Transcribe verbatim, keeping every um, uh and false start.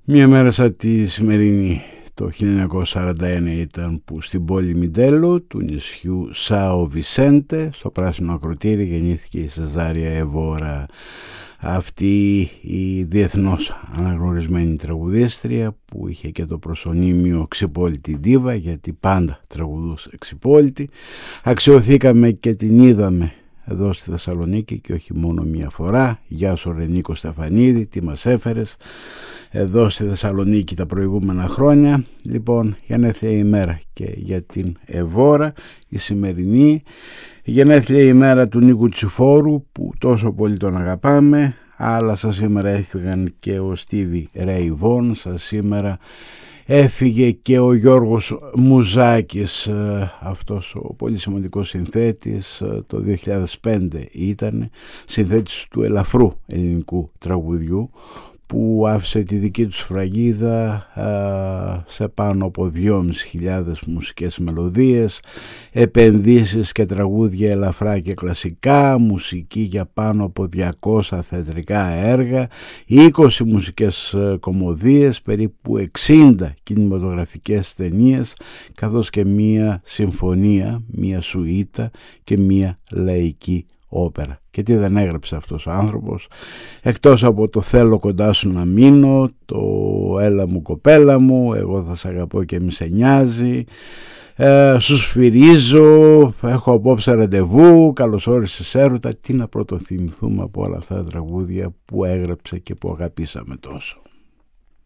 Μία μέρα σαν τη σημερινή το χίλια εννιακόσια σαράντα ένα ήταν που στην πόλη Μιντέλο του νησιού Σάο Βισέντε στο πράσινο ακροτήρι γεννήθηκε η Σεζάρια Εβόρα, αυτή η διεθνώς αναγνωρισμένη τραγουδίστρια που είχε και το προσωνύμιο Ξυπόλητη Ντίβα, γιατί πάντα τραγουδούσε Ξυπόλητη. Αξιωθήκαμε και την είδαμε εδώ στη Θεσσαλονίκη και όχι μόνο μία φορά. Γεια σου ρε Νίκο Στεφανίδη, τι μας έφερες εδώ στη Θεσσαλονίκη τα προηγούμενα χρόνια. Λοιπόν, γενέθλια ημέρα και για την Εβόρα η σημερινή, γενέθλια ημέρα του Νίκου Τσιφόρου που τόσο πολύ τον αγαπάμε, αλλά σαν σήμερα έφυγαν και ο Στίβι Ρέι Βον, σαν σήμερα έφυγε και ο Γιώργος Μουζάκης, αυτός ο πολύ σημαντικός συνθέτης, το δύο χιλιάδες πέντε ήταν συνθέτης του ελαφρού ελληνικού τραγουδιού, που άφησε τη δική του σφραγίδα α, σε πάνω από δυόμισι χιλιάδες μουσικές μελωδίες, επενδύσεις και τραγούδια ελαφρά και κλασικά, μουσική για πάνω από διακόσια θεατρικά έργα, είκοσι μουσικές κομμωδίες, περίπου εξήντα κινηματογραφικές ταινίες, καθώς και μία συμφωνία, μία σουίτα και μία λαϊκή όπερα. Και τι δεν έγραψε αυτός ο άνθρωπος, εκτός από το θέλω κοντά σου να μείνω, το έλα μου κοπέλα μου, εγώ θα σ' αγαπώ και μη σε νοιάζει, ε, σου σφυρίζω, έχω απόψε ραντεβού, καλώς όρισες έρωτα. Τι να πρωτοθυμηθούμε από όλα αυτά τα τραγούδια που έγραψε και που αγαπήσαμε τόσο.